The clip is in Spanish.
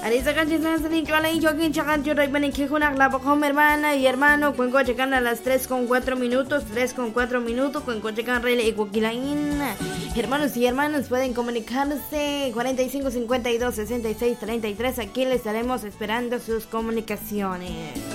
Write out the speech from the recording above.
Arisa Canchizan Salichuala y Joaquín Chacancho Rayban que la Pocom hermana y hermano Cuenco Checan a las 3:04, 3:04, Cuenco Checan Rey y Coquilaín. Hermanos y hermanas pueden comunicarse 45 52 66 33. Aquí les estaremos esperando sus comunicaciones.